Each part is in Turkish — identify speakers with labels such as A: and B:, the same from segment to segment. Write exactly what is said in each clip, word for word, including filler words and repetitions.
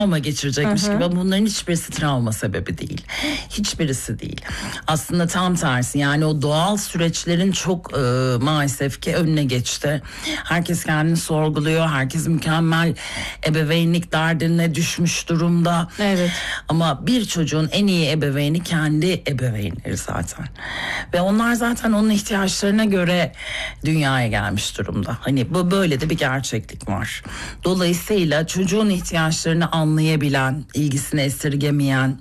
A: travma geçirecekmiş
B: Hı hı.
A: gibi, bunların hiçbirisi travma sebebi değil. Hiçbirisi değil. Aslında tam tersi, yani o doğal süreçlerin çok e, maalesef ki önüne geçti. Herkes kendini sorguluyor. Herkes mükemmel ebeveynlik derdine düşmüş durumda.
B: Evet.
A: Ama bir çocuğun en iyi ebeveyni kendi ebeveynleri zaten. Ve onlar zaten onun ihtiyaçlarına göre dünyaya gelmiş durumda. Hani bu, böyle de bir gerçeklik var. Dolayısıyla çocuğun ihtiyaçlarını anlayabilen, ilgisini esirgemeyen,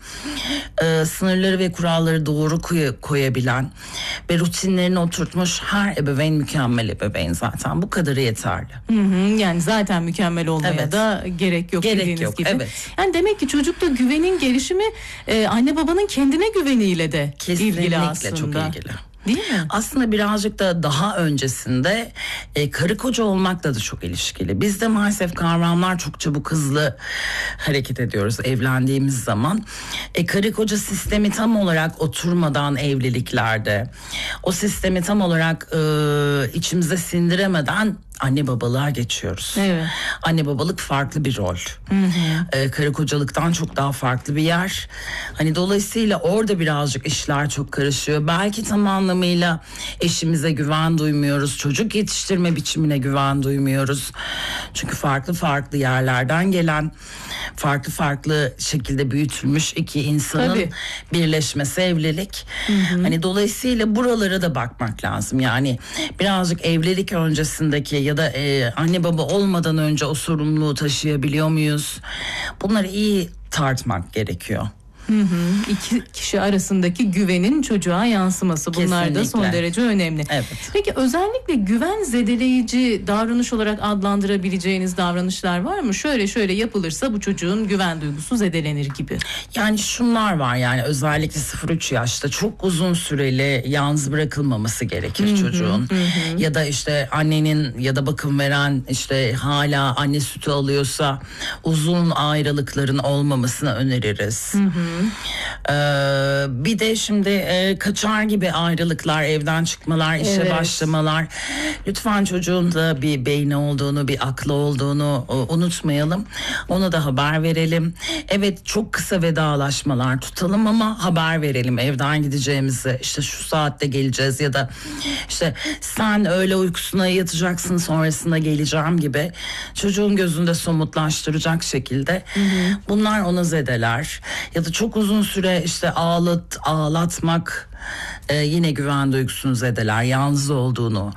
A: e, sınırları ve kuralları doğru koy- koyabilen ve rutinlerini oturtmuş her ebeveyn mükemmel ebeveyn zaten. Bu kadarı yeterli.
B: Hı hı, yani zaten mükemmel olmaya
A: Evet.
B: da gerek yok
A: Gerek
B: dediğiniz
A: yok,
B: gibi.
A: evet.
B: Yani demek ki çocukta güvenin gelişimi e, anne babanın kendine güveniyle de
A: Kesinlikle
B: ilgili aslında.
A: çok ilgili.
B: Değil mi?
A: Aslında birazcık da daha öncesinde e, karı koca olmakla da çok ilişkili. Bizde maalesef kavramlar çok çabuk, hızlı hareket ediyoruz evlendiğimiz zaman. E, karı koca sistemi tam olarak oturmadan evliliklerde, o sistemi tam olarak e, içimize sindiremeden anne babalığa geçiyoruz.
B: Evet.
A: Anne babalık farklı bir rol.
B: Hı hı.
A: Ee, karı kocalıktan çok daha farklı bir yer. Hani dolayısıyla orada birazcık işler çok karışıyor. Belki tam anlamıyla eşimize güven duymuyoruz. Çocuk yetiştirme biçimine güven duymuyoruz. Çünkü farklı farklı yerlerden gelen, farklı farklı şekilde büyütülmüş iki insanın
B: Tabii.
A: birleşmesi evlilik. Hı hı. Hani dolayısıyla buralara da bakmak lazım. Yani birazcık evlilik öncesindeki ya da e, anne baba olmadan önce o sorumluluğu taşıyabiliyor muyuz? Bunları iyi tartmak gerekiyor.
B: Hı hı. İki kişi arasındaki güvenin çocuğa yansıması, bunlar da son
A: Kesinlikle.
B: derece önemli.
A: Evet.
B: Peki özellikle güven zedeleyici davranış olarak adlandırabileceğiniz davranışlar var mı? Şöyle şöyle yapılırsa bu çocuğun güven duygusu zedelenir gibi.
A: Yani şunlar var, yani özellikle sıfır üç yaşta çok uzun süreli yalnız bırakılmaması gerekir
B: Hı hı,
A: çocuğun.
B: hı hı.
A: Ya da işte annenin ya da bakım veren işte hala anne sütü alıyorsa uzun ayrılıkların olmamasını öneririz.
B: Hı hı.
A: Ee, bir de şimdi e, kaçar gibi ayrılıklar, evden çıkmalar, işe
B: Evet.
A: başlamalar. Lütfen çocuğun da bir beyni olduğunu, bir aklı olduğunu e, unutmayalım. Ona da haber verelim. Evet, çok kısa vedalaşmalar tutalım ama haber verelim evden gideceğimizi. İşte şu saatte geleceğiz ya da işte sen öğle uykusuna yatacaksın, sonrasında geleceğim gibi çocuğun gözünde somutlaştıracak şekilde hı hı. bunlar ona zedeler. Ya da çok uzun süre işte ağlat ağlatmak e, yine güven duygusunu zedeler. Yalnız olduğunu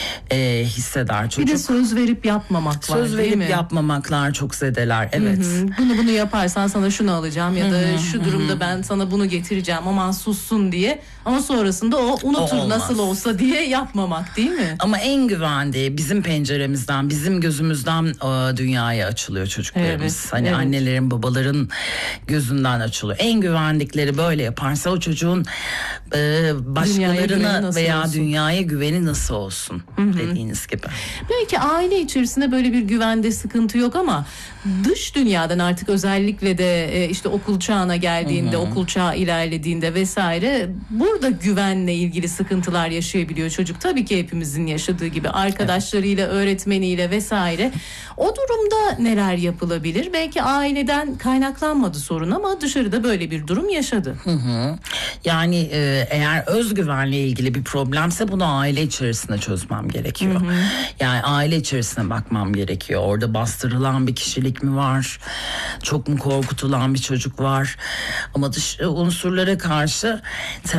A: e, hisseder çocuk.
B: Bir de söz verip yapmamak var,
A: Söz
B: değil
A: verip
B: mi?
A: yapmamaklar çok zedeler. Evet.
B: Hı hı. Bunu bunu yaparsan sana şunu alacağım ya da
A: Hı hı,
B: şu durumda ben sana bunu getireceğim, aman sussun diye. Ama sonrasında o unutur,
A: O olmaz.
B: nasıl olsa diye yapmamak, değil mi?
A: Ama en güvendiği bizim penceremizden, bizim gözümüzden e, dünyaya açılıyor çocuklarımız.
B: Evet,
A: hani
B: evet.
A: annelerin, babaların gözünden açılıyor. En güvendikleri böyle yaparsa o çocuğun e,
B: güveni
A: başkalarına
B: nasıl
A: veya
B: olsun?
A: dünyaya güveni nasıl olsun dediğiniz gibi.
B: Belki aile içerisinde böyle bir güvende sıkıntı yok ama dış dünyadan artık özellikle de e, işte okul çağına geldiğinde, okul çağı ilerlediğinde vesaire, burada güvenle ilgili sıkıntılar yaşayabiliyor çocuk. Tabii ki hepimizin yaşadığı gibi arkadaşlarıyla, öğretmeniyle vesaire. O durumda neler yapılabilir? Belki aileden kaynaklanmadı sorun ama dışarıda böyle bir durum yaşadı.
A: Hı hı. Yani e, eğer özgüvenle ilgili bir problemse bunu aile içerisinde çözmem gerekiyor. Hı hı. Yani aile içerisine bakmam gerekiyor. Orada bastırılan bir kişilik mi var? Çok mu korkutulan bir çocuk var? Ama dış unsurlara karşı